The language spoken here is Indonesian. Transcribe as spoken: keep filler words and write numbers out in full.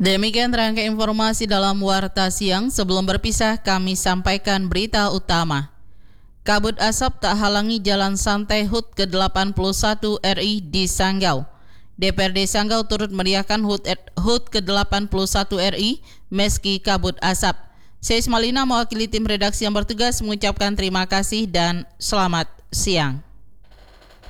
Demikian rangkai informasi dalam Warta Siang. Sebelum berpisah, kami sampaikan berita utama. Kabut asap tak halangi jalan santai H U T ke delapan puluh satu R I di Sanggau. D P R D Sanggau turut meriahkan H U T H U T ke delapan puluh satu R I meski kabut asap. Saya Ismalina mewakili tim redaksi yang bertugas mengucapkan terima kasih dan selamat siang.